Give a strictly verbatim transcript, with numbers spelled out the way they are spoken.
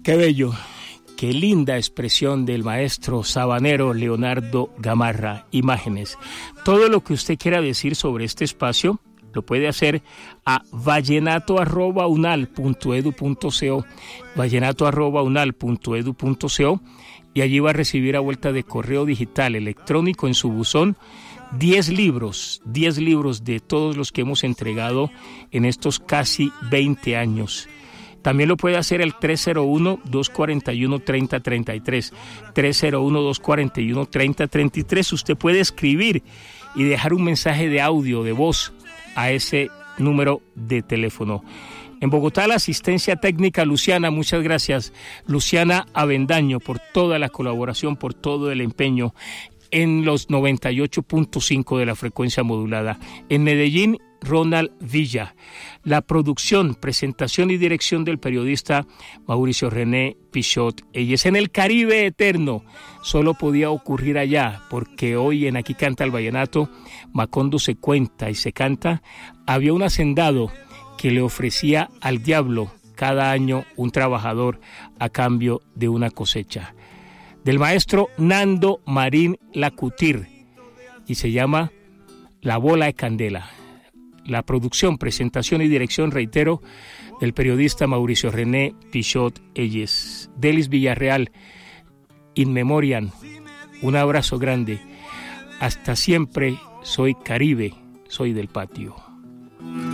Qué bello, qué linda expresión del maestro sabanero Leonardo Gamarra. Imágenes. Todo lo que usted quiera decir sobre este espacio lo puede hacer a vallenato arroba unal punto edu punto co, vallenato arroba unal punto edu punto co, y allí va a recibir a vuelta de correo digital electrónico en su buzón diez libros, diez libros de todos los que hemos entregado en estos casi veinte años. También lo puede hacer el tres cero uno, dos cuatro uno, tres cero tres tres, tres cero uno, dos cuatro uno, tres cero tres tres. Usted puede escribir y dejar un mensaje de audio, de voz, a ese número de teléfono. En Bogotá, la asistencia técnica, Luciana, muchas gracias. Luciana Avendaño, por toda la colaboración, por todo el empeño en los noventa y ocho punto cinco de la frecuencia modulada. En Medellín, Ronald Villa. La producción, presentación y dirección del periodista Mauricio René Pichot. Ella es en el Caribe eterno. Solo podía ocurrir allá, porque hoy en Aquí Canta el Vallenato, Macondo se cuenta y se canta. Había un hacendado que le ofrecía al diablo cada año un trabajador a cambio de una cosecha. Del maestro Nando Marín Lacutir, y se llama La Bola de Candela. La producción, presentación y dirección, reitero, del periodista Mauricio René Pichot Elles. Delis Villarreal, in memoriam, un abrazo grande. Hasta siempre, soy Caribe, soy del patio.